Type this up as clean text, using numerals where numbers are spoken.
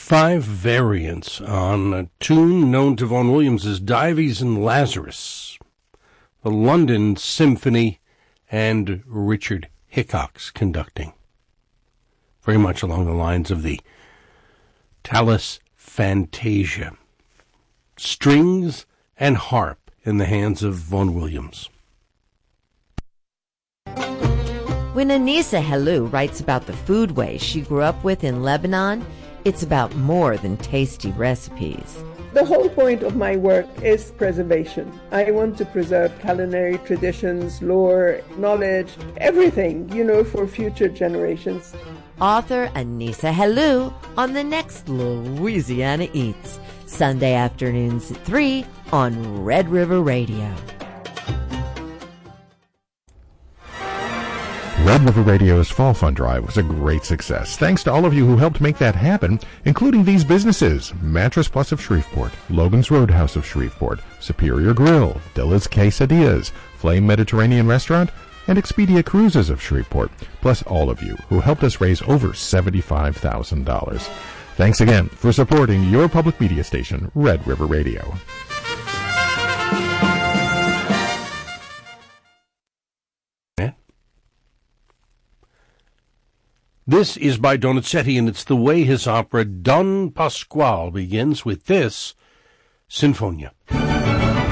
5 variants on a tune known to Vaughan Williams as Dives and Lazarus, the London Symphony, and Richard Hickox conducting. Very much along the lines of the Tallis Fantasia. Strings and harp in the hands of Vaughan Williams. When Anissa Helou writes about the food ways she grew up with in Lebanon, it's about more than tasty recipes. The whole point of my work is preservation. I want to preserve culinary traditions, lore, knowledge, everything, for future generations. Author Anissa Helou on the next Louisiana Eats, Sunday afternoons at 3 on Red River Radio. Red River Radio's Fall Fund Drive was a great success. Thanks to all of you who helped make that happen, including these businesses: Mattress Plus of Shreveport, Logan's Roadhouse of Shreveport, Superior Grill, Dilla's Quesadillas, Flame Mediterranean Restaurant, and Expedia Cruises of Shreveport, plus all of you who helped us raise over $75,000. Thanks again for supporting your public media station, Red River Radio. This is by Donizetti, and it's the way his opera Don Pasquale begins with this Sinfonia.